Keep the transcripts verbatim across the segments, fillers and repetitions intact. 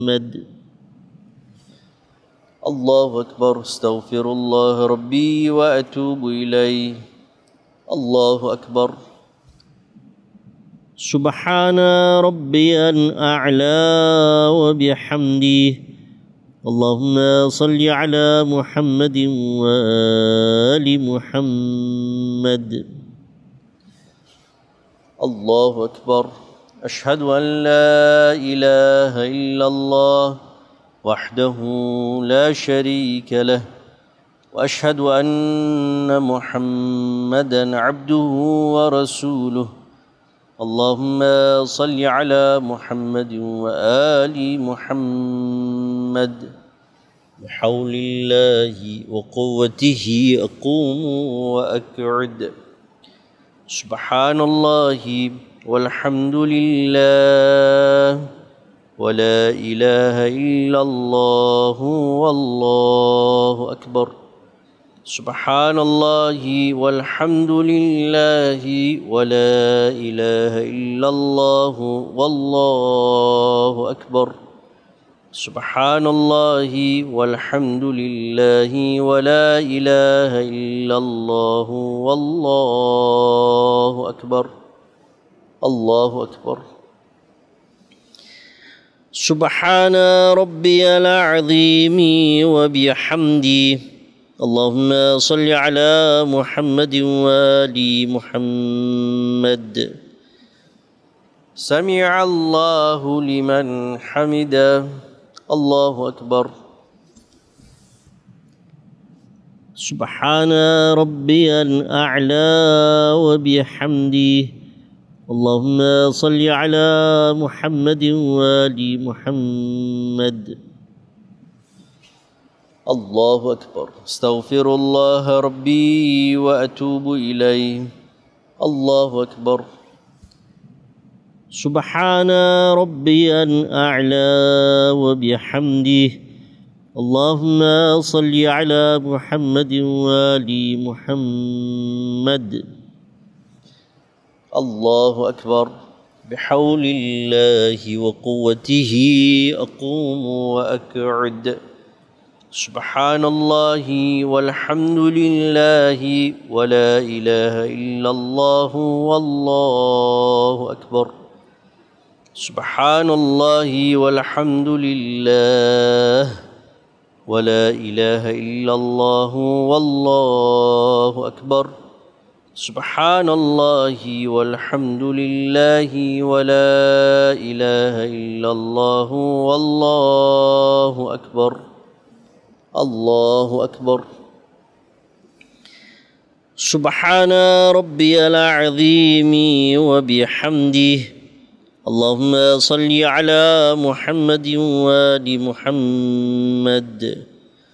محمد. الله أكبر. استغفر الله ربي وأتوب إليه. الله أكبر. سبحان ربي الأعلى وبحمده. اللهم صل على محمد وآل محمد. الله أكبر. أشهد أن لا إله إلا الله وحده لا شريك له، وأشهد أن محمدًا عبده ورسوله. اللهم صل على محمد وآل محمد. بحول الله وقوته أقوم وأقعد. سبحان الله والحمد لله ولا إله إلا الله والله أكبر. سبحان الله والحمد لله ولا إله إلا الله والله أكبر. سبحان الله والحمد لله ولا إله إلا الله والله أكبر. الله أكبر. سبحان ربي العظيم وبحمده. اللهم صل على محمد وآل محمد. سمع الله لمن حمده. الله أكبر. سبحان ربي الأعلى وبحمده. اللهم صل على محمد وآل محمد. الله أكبر. استغفر الله ربي وأتوب إليه. الله أكبر. سبحان ربي الأعلى وبحمده. اللهم صل على محمد وآل محمد. الله أكبر. بحول الله وقوته أقوم وأقعد. سبحان الله والحمد لله ولا إله إلا الله والله أكبر. سبحان الله والحمد لله ولا إله إلا الله والله أكبر. سبحان الله والحمد لله ولا إله إلا الله والله أكبر. الله أكبر. سبحان ربي العظيم وبحمده. اللهم صل على محمد وآل محمد.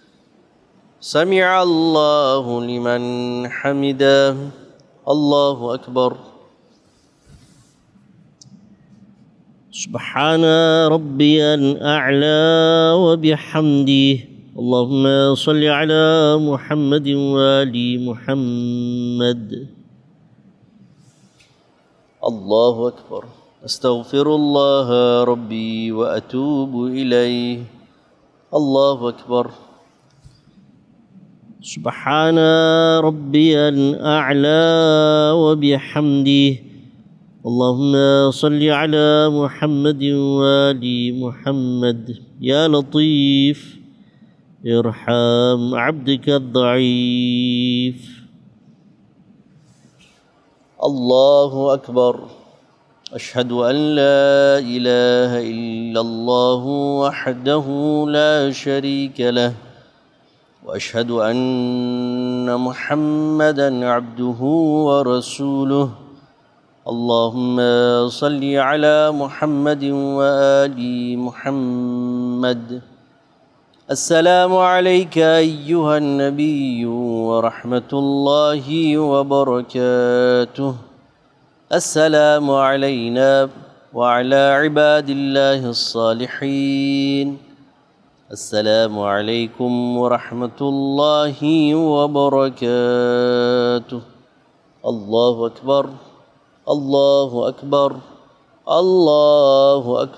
سمع الله لمن حمده. الله أكبر. سبحان ربي الأعلى وبحمده. اللهم صل على محمد وآل محمد. الله أكبر. أستغفر الله ربي وأتوب إليه. الله أكبر. سبحان ربي الأعلى وبحمده. اللهم صل على محمد وآل محمد. يا لطيف ارحم عبدك الضعيف. الله أكبر. أشهد أن لا إله إلا الله وحده لا شريك له، وأشهد أن محمدًا عبده ورسوله. اللهم صل على محمد وآل محمد. السلام عليك أيها النبي ورحمة الله وبركاته. السلام علينا وعلى عباد الله الصالحين. السلام عليكم ورحمة الله وبركاته. الله أكبر. الله أكبر. الله أكبر.